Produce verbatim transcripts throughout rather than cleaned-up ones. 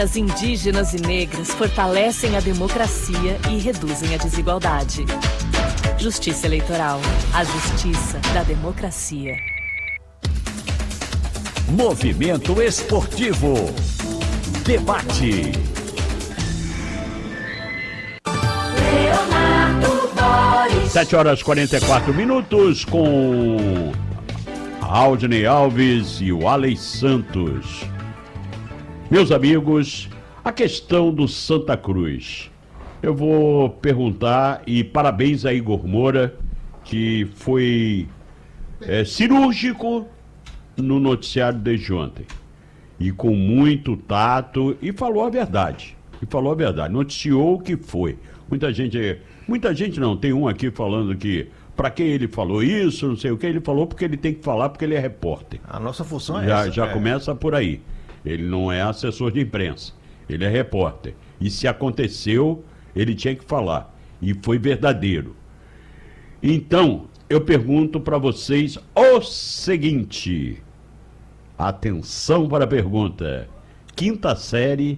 As indígenas e negras fortalecem a democracia e reduzem a desigualdade. Justiça Eleitoral. A justiça da democracia. Movimento Esportivo. Debate. Sete horas e quarenta e quatro minutos com Aldinei Alves e o Alex Santos. Meus amigos, a questão do Santa Cruz. Eu vou perguntar, e parabéns a Igor Moura, que foi é, cirúrgico no noticiário desde ontem. E com muito tato, e falou a verdade. E falou a verdade, noticiou o que foi. Muita gente, muita gente não, tem um aqui falando que para que ele falou isso, não sei o que, ele falou porque ele tem que falar, porque ele é repórter. A nossa função é já, essa. Já é. começa por aí. Ele não é assessor de imprensa, ele é repórter. E se aconteceu, ele tinha que falar. E foi verdadeiro. Então, eu pergunto para vocês o seguinte. Atenção para a pergunta. Quinta série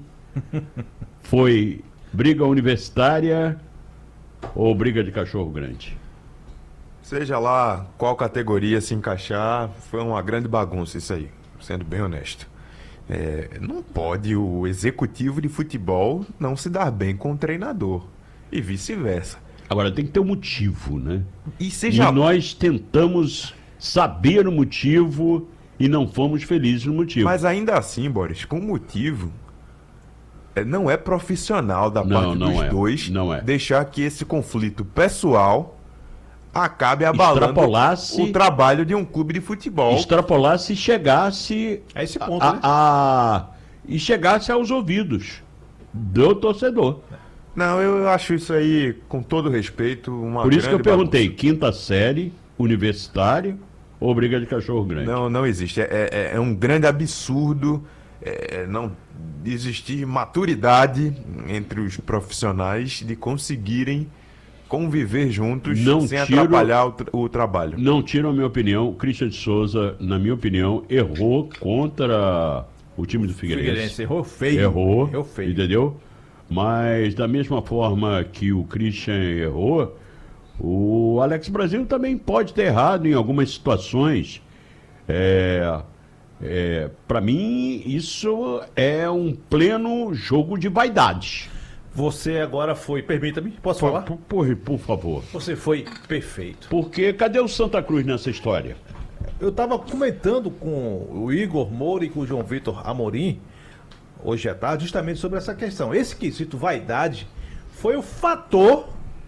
foi briga universitária ou briga de cachorro grande? Seja lá qual categoria se encaixar, foi uma grande bagunça isso aí, sendo bem honesto. É, não pode o executivo de futebol não se dar bem com o treinador e vice-versa. Agora tem que ter um motivo, né? E seja... E nós tentamos saber o motivo e não fomos felizes no motivo. Mas ainda assim, Boris, com motivo, é, não é profissional da não, parte não dos é. dois não é. deixar que esse conflito pessoal acabe abalando o trabalho de um clube de futebol. Extrapolar se chegasse a esse ponto, a, né? a, a, e chegasse aos ouvidos do torcedor. Não, eu acho isso aí, com todo respeito, uma Por isso que eu perguntei, bagunça. Quinta série, universitário ou briga de cachorro grande? Não, não existe. É, é, é um grande absurdo é, não existir maturidade entre os profissionais de conseguirem conviver juntos não sem tiro, atrapalhar o, tra o trabalho. Não tiro a minha opinião. O Christian de Souza, na minha opinião, errou contra o time do Figueirense. Figueirense errou feio. Errou, errou feio. Entendeu? Mas da mesma forma que o Christian errou, o Alex Brasil também pode ter errado em algumas situações. É, é, para mim, isso é um pleno jogo de vaidade. Você agora foi, permita-me, posso Por, falar? por, por, por favor. Você foi perfeito. Porque cadê o Santa Cruz nessa história? Eu estava comentando com o Igor Moura e com o João Vitor Amorim, hoje à tarde, justamente sobre essa questão. Esse quesito vaidade foi o fator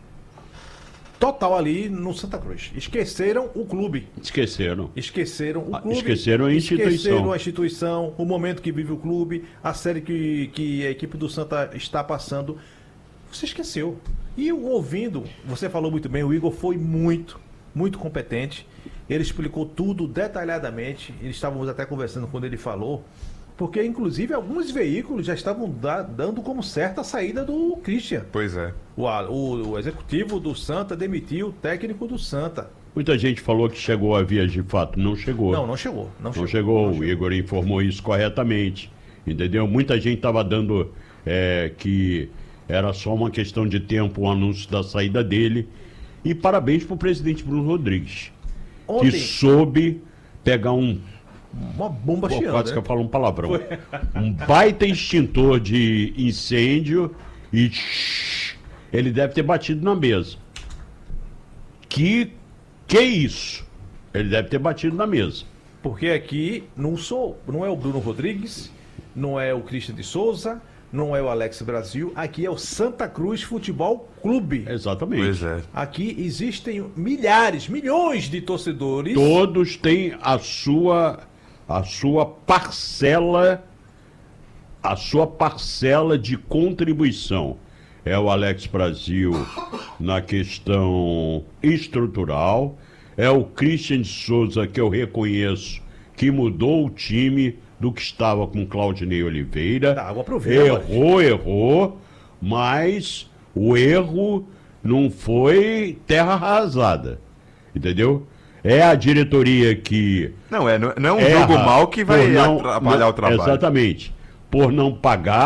total ali no Santa Cruz. Esqueceram o clube. Esqueceram. Esqueceram o clube. Esqueceram a instituição. Esqueceram a instituição, o momento que vive o clube, a série que, que a equipe do Santa está passando. Você esqueceu. E eu ouvindo, você falou muito bem, o Igor foi muito, muito competente. Ele explicou tudo detalhadamente. Estávamos até conversando quando ele falou. Porque, inclusive, alguns veículos já estavam da, dando como certa a saída do Christian. Pois é. O, o, o executivo do Santa demitiu o técnico do Santa. Muita gente falou que chegou a vias de fato. Não chegou. Não, não chegou. Não, Não chegou, chegou. não O chegou. Igor informou isso corretamente. Entendeu? Muita gente estava dando é, que era só uma questão de tempo o anúncio da saída dele. E parabéns para o presidente Bruno Rodrigues. Ontem, que soube pegar um... uma bomba Pô, chiando, quase né? que eu falo um palavrão. Um baita extintor de incêndio e shh, ele deve ter batido na mesa. Que que isso? Ele deve ter batido na mesa. Porque aqui não sou, não é o Bruno Rodrigues, não é o Christian de Souza, não é o Alex Brasil, aqui é o Santa Cruz Futebol Clube. Exatamente. Pois é. Aqui existem milhares, milhões de torcedores. Todos têm a sua a sua parcela a sua parcela de contribuição. É o Alex Brasil na questão estrutural, é o Christian de Souza, que eu reconheço que mudou o time do que estava com Claudinei Oliveira. Dá água pro vinho, errou, errou, mas o erro não foi terra arrasada, entendeu? É a diretoria que... Não é, não é um erra jogo mal que vai por não- atrapalhar não- o trabalho. Exatamente. Por não pagar